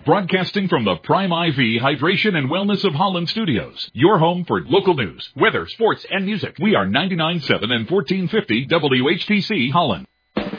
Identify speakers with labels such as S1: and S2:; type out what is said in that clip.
S1: broadcasting from the Prime IV Hydration and Wellness of Holland studios. Your home for local news, weather, sports, and music. We are 99.7 and 1450 WHTC Holland.